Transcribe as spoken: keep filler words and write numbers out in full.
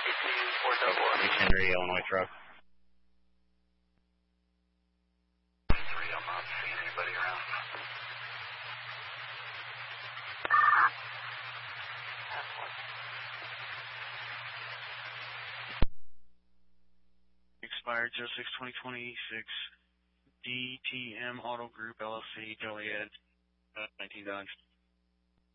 East Henry, Illinois truck. three, I'm not seeing anybody around. Expired zero six twenty twenty-six, D T M Auto Group L L C, Joliet, uh, nineteen Dodge.